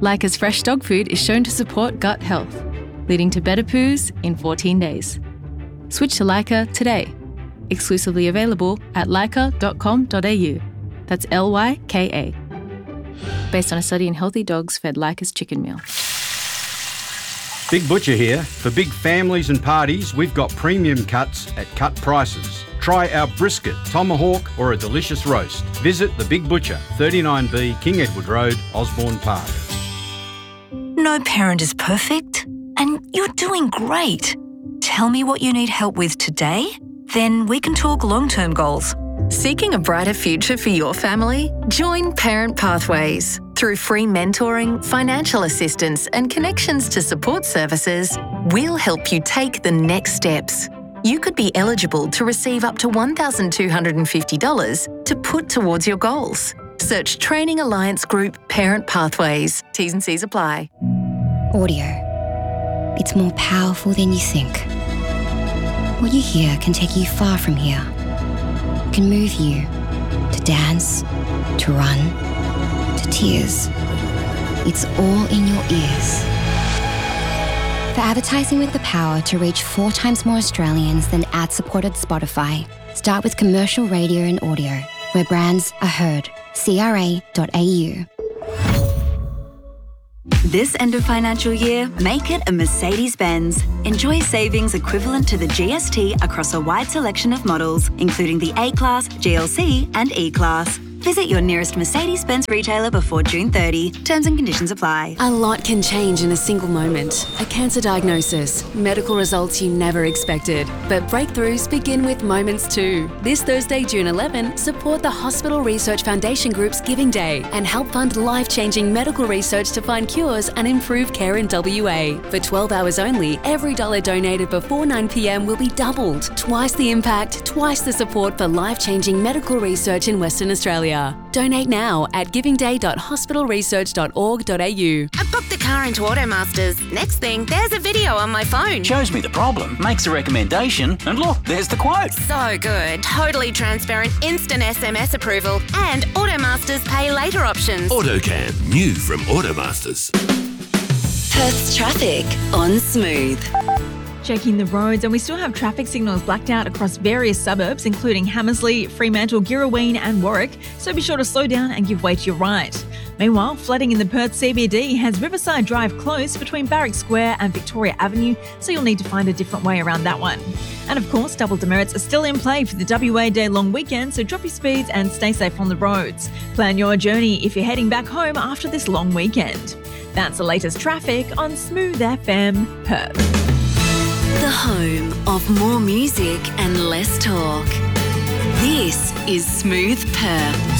Lyca's fresh dog food is shown to support gut health, leading to better poos in 14 days. Switch to Lyca today. Exclusively available at lyca.com.au. That's Lyka. Based on a study in healthy dogs fed Lyca's chicken meal. Big Butcher here. For big families and parties, we've got premium cuts at cut prices. Try our brisket, tomahawk or a delicious roast. Visit The Big Butcher, 39B King Edward Road, Osborne Park. No parent is perfect, and you're doing great. Tell me what you need help with today, then we can talk long-term goals. Seeking a brighter future for your family? Join Parent Pathways. Through free mentoring, financial assistance and connections to support services, we'll help you take the next steps. You could be eligible to receive up to $1,250 to put towards your goals. Search Training Alliance Group Parent Pathways. T's and C's apply. Audio. It's more powerful than you think. What you hear can take you far from here. It can move you to dance, to run, to tears. It's all in your ears. For advertising with the power to reach 4 times more Australians than ad-supported Spotify, start with commercial radio and audio, where brands are heard. CRA.au. This end of financial year, make it a Mercedes-Benz. Enjoy savings equivalent to the GST across a wide selection of models, including the A-Class, GLC and E-Class. Visit your nearest Mercedes-Benz retailer before June 30. Terms and conditions apply. A lot can change in a single moment. A cancer diagnosis, medical results you never expected. But breakthroughs begin with moments too. This Thursday, June 11, support the Hospital Research Foundation Group's Giving Day and help fund life-changing medical research to find cures and improve care in WA. For 12 hours only, every dollar donated before 9 p.m. will be doubled. Twice the impact, twice the support for life-changing medical research in Western Australia. Donate now at givingday.hospitalresearch.org.au. I booked the car into Automasters. Next thing, there's a video on my phone. Shows me the problem, makes a recommendation, and look, there's the quote. So good. Totally transparent, instant SMS approval, and Automasters pay later options. AutoCam, new from Automasters. Perth's traffic on Smooth. Checking the roads, and we still have traffic signals blacked out across various suburbs, including Hamersley, Fremantle, Girraween and Warwick, so be sure to slow down and give way to your right. Meanwhile, flooding in the Perth CBD has Riverside Drive closed between Barrack Square and Victoria Avenue, so you'll need to find a different way around that one. And of course, double demerits are still in play for the WA Day long weekend, so drop your speeds and stay safe on the roads. Plan your journey if you're heading back home after this long weekend. That's the latest traffic on Smooth FM Perth. The home of more music and less talk. This is Smooth Perth.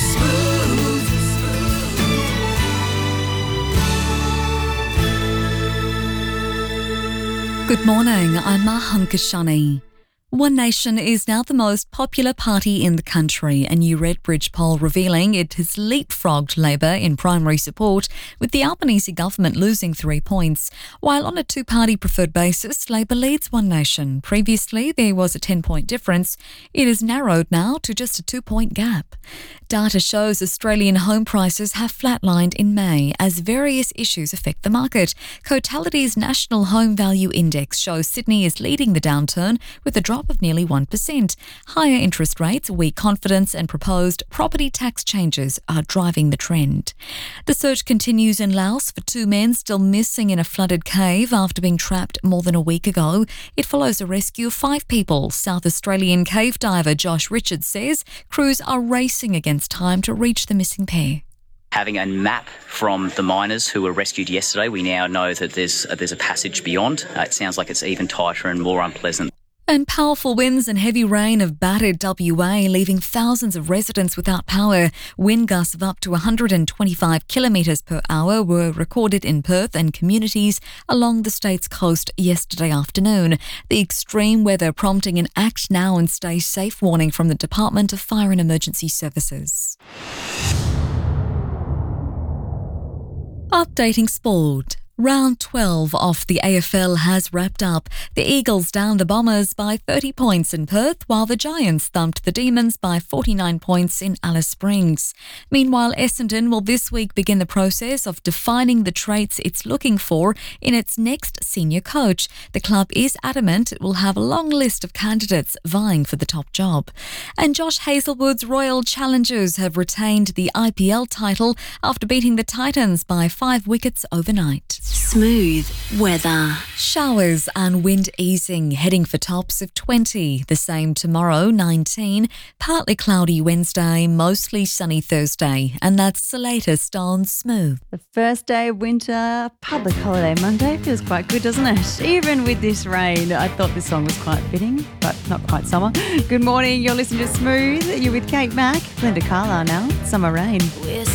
Good morning, I'm Maham Kashani. One Nation is now the most popular party in the country, a new Redbridge poll revealing it has leapfrogged Labor in primary support, with the Albanese government losing 3 points. While on a two-party preferred basis, Labor leads One Nation. Previously, there was a 10-point difference. It is narrowed now to just a 2-point gap. Data shows Australian home prices have flatlined in May as various issues affect the market. Cotality's National Home Value Index shows Sydney is leading the downturn with a drop of nearly 1%. Higher interest rates, weak confidence and proposed property tax changes are driving the trend. The search continues in Laos for 2 men still missing in a flooded cave after being trapped more than a week ago. It follows a rescue of 5 people. South Australian cave diver Josh Richards says crews are racing against time to reach the missing pair. Having a map from the miners who were rescued yesterday, we now know that there's a passage beyond. It sounds like it's even tighter and more unpleasant. And powerful winds and heavy rain have battered WA, leaving thousands of residents without power. Wind gusts of up to 125 kilometres per hour were recorded in Perth and communities along the state's coast yesterday afternoon. The extreme weather prompting an act now and stay safe warning from the Department of Fire and Emergency Services. Updating sport. Round 12 of the AFL has wrapped up. The Eagles downed the Bombers by 30 points in Perth, while the Giants thumped the Demons by 49 points in Alice Springs. Meanwhile, Essendon will this week begin the process of defining the traits it's looking for in its next senior coach. The club is adamant it will have a long list of candidates vying for the top job. And Josh Hazelwood's Royal Challengers have retained the IPL title after beating the Titans by 5 wickets overnight. Smooth weather. Showers and wind easing, heading for tops of 20. The same tomorrow, 19. Partly cloudy Wednesday, mostly sunny Thursday. And that's the latest on Smooth. The first day of winter, public holiday Monday, feels quite good, doesn't it? Even with this rain, I thought this song was quite fitting, but not quite summer. Good morning, you're listening to Smooth. You're with Kate Mack, Linda Carlisle now, Summer Rain.